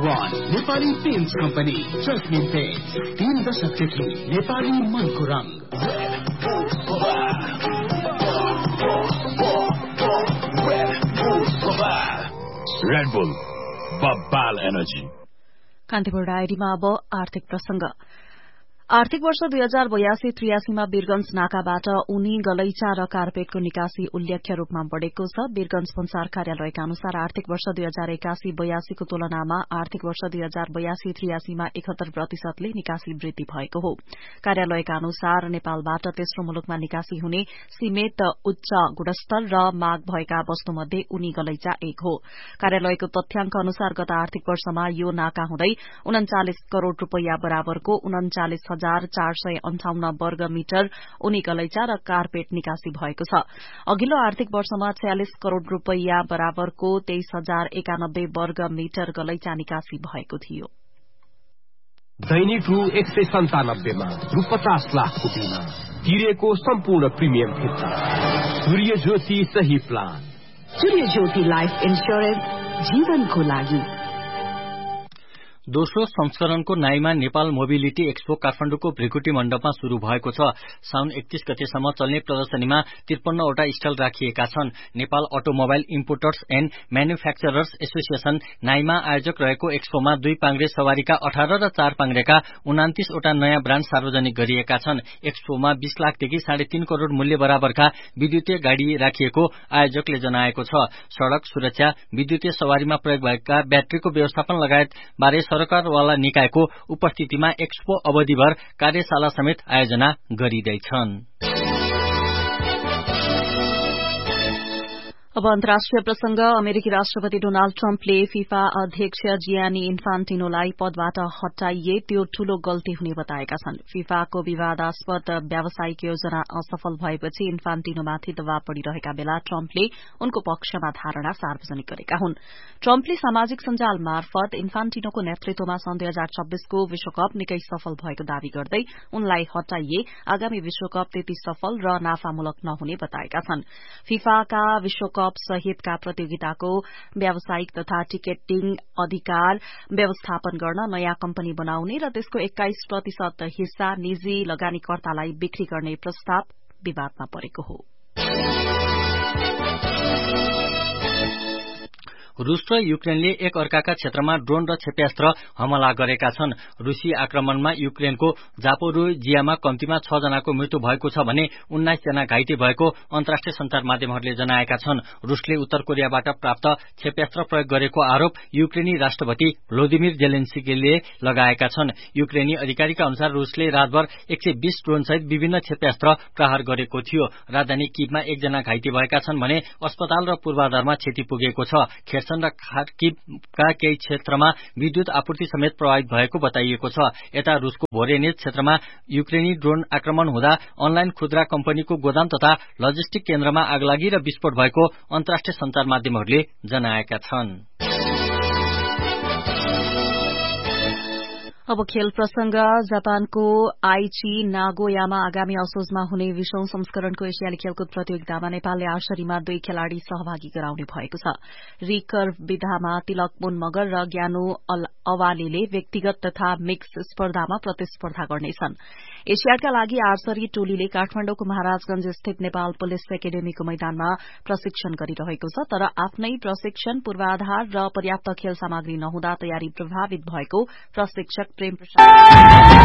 1 Nepali paints company जस्मिन paints 3 दशकदेखि नेपाली मनको रंग रेड बुल बब्बाल एनर्जी। कान्तिपुर डायरीमा अब आर्थिक प्रसंग। आर्थिक वर्ष 2082-83 मा वीरगंज नाकाबाट ऊनी गलैचा र कार्पेटको निकासी उल्लेख्य रूपमा बढ़ेको छ। वीरगंज भन्सार कार्यालयका अनुसार आर्थिक वर्ष 2081-82 को तुलनामा आर्थिक वर्ष 2082-83 मा 71% निकासी वृद्धि भएको हो। कार्यालयका अनुसार नेपालबाट तेस्रो मुलुकमा निकासी हुने सिमेन्ट उच्च गुणस्तर र माग भएका वस्तुमध्ये ऊनी गलैचा एक हो। कार्यालयको तथ्याङ्क अनुसार गत आर्थिक वर्षमा यो नाका हुँदै 39 करोड़ रूपैयाँ बराबरको 39,458 वर्ग मिटर ऊनी गलैचा र कार्पेट निकासी भएको छ। अघिल्लो आर्थिक वर्षमा 46 करोड़ रूपैयाँ बराबरको 23,091 वर्ग मिटर गलैचा निकासी भएको थियो। दैनिक रु 197 मा रु 50 लाखको बिमा तिरेको सम्पूर्ण प्रिमियम फिर्ता। सूर्य ज्योति सही प्लान। सूर्य ज्योति लाइफ इन्स्योरेन्स जीवनको लागि। दोस्रो संस्करणको नाइमा नेपाल मोबिलिटी एक्सपो काठमाडौँको भृकुटी मण्डपमा शुरू भएको छ। साउन 31 गतेसम्म चल्ने प्रदर्शनीमा 53 वटा स्टल राखिएका छन्। Nepal automobile importers and manufacturers association Naima आयोजक रहेको एक्सपोमा 2 पाङ्ग्रे सवारीका 18 र 4 पाङ्ग्रेका 29 वटा नयाँ ब्रान्ड सार्वजनिक गरिएका छन्। एक्सपोमा 20 लाखदेखि 3.5 करोड़ मूल्य बराबरका विद्युतीय गाड़ी राखिएको आयोजकले जनाएको छ। सड़क सुरक्षा, विद्युतीय सवारीमा प्रयोग भएका ब्याट्रीको व्यवस्थापन लगायत बारे सरकारवाला निकायको उपस्थितिमा एक्सपो अवधिभर कार्यशाला समेत आयोजना गरिँदैछन्। अब अन्तर्राष्ट्रिय प्रसंग। अमेरिकी राष्ट्रपति डोनाल्ड ट्रम्पले फिफा अध्यक्ष जियानी इन्फान्टिनोलाई पदबाट हटाइए त्यो ठूलो गल्ती हुने बताएका छन्। फिफाको विवादास्पद व्यावसायिक योजना असफल भएपछि इन्फान्टिनोमाथि दबाव बढ़िरहेका बेला ट्रम्पले उनको पक्षमा धारणा सार्वजनिक गरेका हुन्। ट्रम्पले सामाजिक सञ्जाल मार्फत इन्फान्टिनोको नेतृत्वमा सन् 2026 को विश्वकप निकै सफल भएको दावी गर्दै उनलाई हटाइए आगामी विश्वकप त्यति सफल र नाफामूलक नहुने बताएका छन्। फिफाका विश्वकप सहितका प्रतियोगिताको व्यावसायिक तथा टिकटिङ अधिकार व्यवस्थापन गर्न नयाँ कम्पनी बनाउने र त्यसको 21% हिस्सा निजी लगानीकर्तालाई बिक्री गर्ने प्रस्ताव विवादमा परेको हो। रूस र युक्रेनले एक अर्काका क्षेत्रमा ड्रोन र क्षेप्यास्त्र हमला गरेका छन्। रूसी आक्रमणमा युक्रेनको जापोरोजियामा कम्तीमा 6 जनाको मृत्यु भएको छ भने 19 जना घाइते भएको अन्तर्राष्ट्रिय सञ्चार माध्यमहरूले जनाएका छन्। रूसले उत्तर कोरियाबाट प्राप्त क्षेप्यास्त्र प्रयोग गरेको आरोप युक्रेनी राष्ट्रपति भ्लोदिमिर जेलेन्स्कीले लगाएका छन्। युक्रेनी अधिकारीका अनुसार रूसले रातभर 120 ड्रोनसहित विभिन्न क्षेप्यास्त्र प्रहार गरेको थियो। राजधानी कीवमा 1 जना घाइते भएका छन् भने अस्पताल र पूर्वाधारमा क्षति पुगेको छ। खेर्सन र खार्किवका केही क्षेत्रमा विद्युत आपूर्ति समेत प्रभावित भएको बताइएको छ। यता रूसको भोरेनेज क्षेत्रमा युक्रेनी ड्रोन आक्रमण हुँदा अनलाइन खुद्रा कम्पनीको गोदाम तथा लजिस्टिक केन्द्रमा आगलागी र विस्फोट भएको अन्तर्राष्ट्रिय सञ्चार माध्यमहरूले जनाएका छन्। अब खेल प्रसंग। जापानको आइची नागोयामा आगामी असोजमा हुने 20औं संस्करणको एशियाली खेलकुद प्रतियोगितामा नेपालले आर्चरीमा 2 खेलाड़ी सहभागी गराउने भएको छ। रिकर्भ विधामा तिलकमुन मगर र ज्ञानु अवालीले व्यक्तिगत तथा मिक्स स्पर्धामा प्रतिस्पर्धा गर्नेछन्। एशियाडका लागि आर्चरी टोलीले काठमाडौँको महाराजगंज स्थित नेपाल पुलिस एकाडेमीको मैदानमा प्रशिक्षण गरिरहेको छ। तर आफ्नै प्रशिक्षण पूर्वाधार र पर्याप्त खेल सामग्री नहुँदा तयारी प्रभावित भएको प्रशिक्षक प्रेम प्रसाद